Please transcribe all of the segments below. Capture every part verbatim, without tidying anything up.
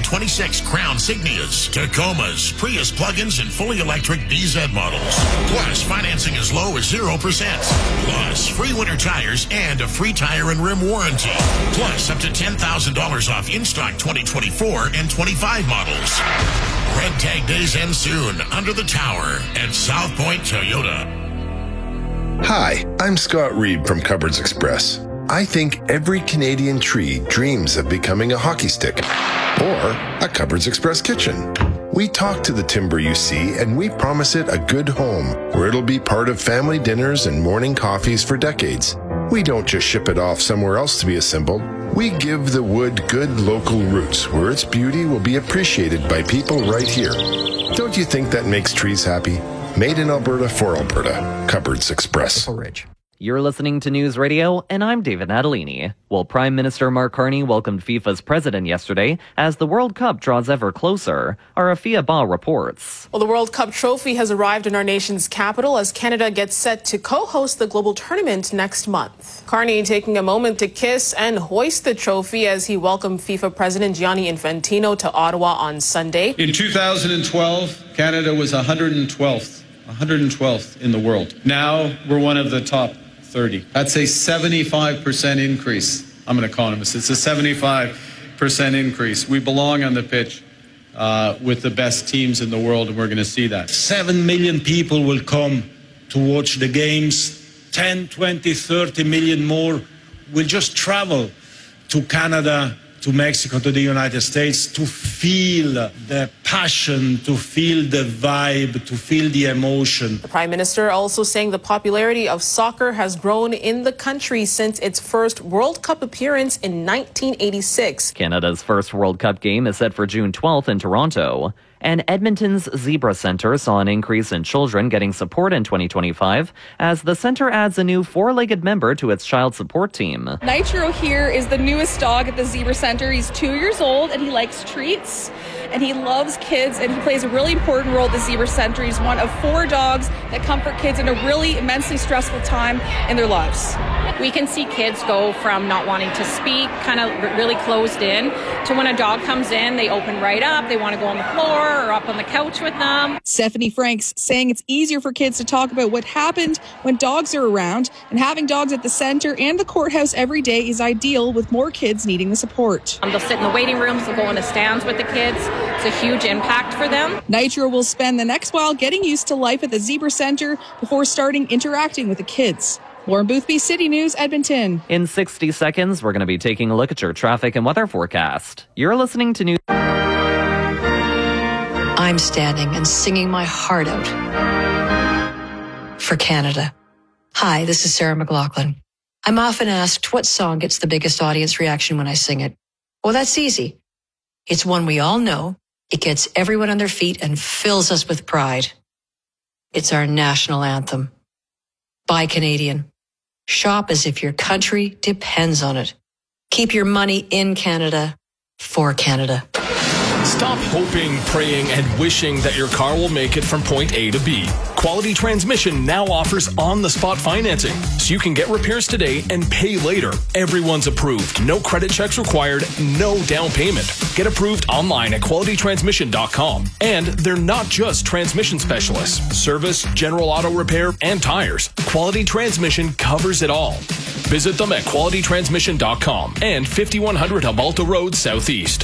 twenty-six Crown Signias, Tacomas, Prius plug-ins, and fully electric D Z models. Plus, financing as low as zero percent. Plus, free winter tires and a free tire and rim warranty. Plus, up to ten thousand dollars off in-stock twenty twenty-four and twenty-five models. Red Tag Days end soon under the tower at South Point Toyota. Hi, I'm Scott Reed from Cupboards Express. I think every Canadian tree dreams of becoming a hockey stick or a Cupboards Express kitchen. We talk to the timber you see, and we promise it a good home where it'll be part of family dinners and morning coffees for decades. We don't just ship it off somewhere else to be assembled. We give the wood good local roots where its beauty will be appreciated by people right here. Don't you think that makes trees happy? Made in Alberta for Alberta. Cupboards Express. You're listening to News Radio, and I'm David Natalini. Well, Prime Minister Mark Carney welcomed FIFA's president yesterday as the World Cup draws ever closer. Our Afia Ba reports. Well, the World Cup trophy has arrived in our nation's capital as Canada gets set to co-host the global tournament next month. Carney taking a moment to kiss and hoist the trophy as he welcomed FIFA President Gianni Infantino to Ottawa on Sunday. In two thousand twelve, Canada was one hundred twelfth, one hundred twelfth in the world. Now we're one of the top thirty. That's a seventy-five percent increase. I'm an economist. It's a seventy-five percent increase. We belong on the pitch uh, with the best teams in the world, and we're going to see that. Seven million people will come to watch the games. ten, twenty, thirty million more will just travel to Canada, to Mexico, to the United States to feel the passion, to feel the vibe, to feel the emotion. The Prime Minister also saying the popularity of soccer has grown in the country since its first World Cup appearance in nineteen eighty-six. Canada's first World Cup game is set for June twelfth in Toronto. And Edmonton's Zebra Centre saw an increase in children getting support in twenty twenty-five as the centre adds a new four-legged member to its child support team. Nitro here is the newest dog at the Zebra Centre. He's two years old and he likes treats and he loves kids and he plays a really important role at the Zebra Centre. He's one of four dogs that comfort kids in a really immensely stressful time in their lives. We can see kids go from not wanting to speak, kind of really closed in, to when a dog comes in, they open right up, they want to go on the floor or up on the couch with them. Stephanie Franks saying it's easier for kids to talk about what happened when dogs are around, and having dogs at the centre and the courthouse every day is ideal with more kids needing the support. Um, they'll sit in the waiting rooms, they'll go in the stands with the kids. It's a huge impact for them. Nitro will spend the next while getting used to life at the Zebra Centre before starting interacting with the kids. Lauren Boothby, City News, Edmonton. In sixty seconds, we're going to be taking a look at your traffic and weather forecast. You're listening to News. I'm standing and singing my heart out for Canada. Hi, this is Sarah McLaughlin. I'm often asked what song gets the biggest audience reaction when I sing it. Well, that's easy. It's one we all know. It gets everyone on their feet and fills us with pride. It's our national anthem. Buy Canadian. Shop as if your country depends on it. Keep your money in Canada for Canada. Stop hoping, praying, and wishing that your car will make it from point A to B. Quality Transmission now offers on-the-spot financing, so you can get repairs today and pay later. Everyone's approved. No credit checks required, no down payment. Get approved online at quality transmission dot com. And they're not just transmission specialists. Service, general auto repair, and tires. Quality Transmission covers it all. Visit them at quality transmission dot com and fifty-one hundred Habalta Road Southeast.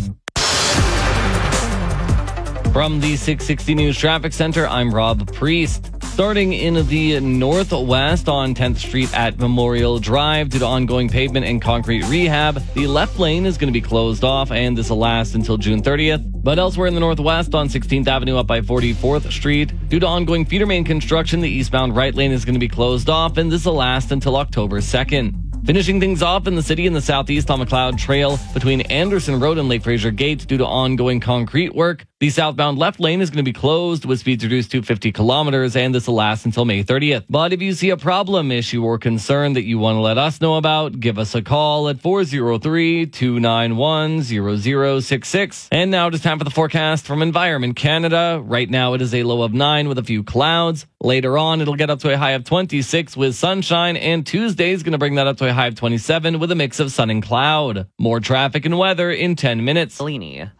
From the six sixty News Traffic Center, I'm Rob Priest. Starting in the northwest on tenth Street at Memorial Drive due to ongoing pavement and concrete rehab, the left lane is going to be closed off, and this will last until June thirtieth. But elsewhere in the northwest on sixteenth Avenue up by forty-fourth Street, due to ongoing feeder main construction, the eastbound right lane is going to be closed off, and this will last until October second. Finishing things off in the city in the southeast on McLeod Trail between Anderson Road and Lake Fraser Gate due to ongoing concrete work. The southbound left lane is going to be closed with speeds reduced to fifty kilometers, and this will last until May thirtieth. But if you see a problem, issue, or concern that you want to let us know about, give us a call at four oh three, two nine one, zero zero six six. And now it is time for the forecast from Environment Canada. Right now it is a low of nine with a few clouds. Later on, it'll get up to a high of twenty-six with sunshine, and Tuesday is going to bring that up to a high of twenty-seven with a mix of sun and cloud. More traffic and weather in ten minutes.